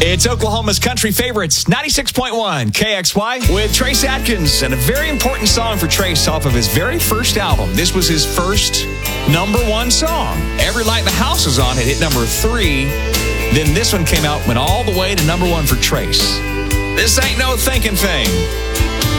It's Oklahoma's country favorites, 96.1 KXY with Trace Atkins, and a very important song for Trace off of his very first album. This was his first #1 song. Every Light in the House is on. It hit #3. Then this one came out, went all the way to #1 for Trace. This ain't no thinking thing.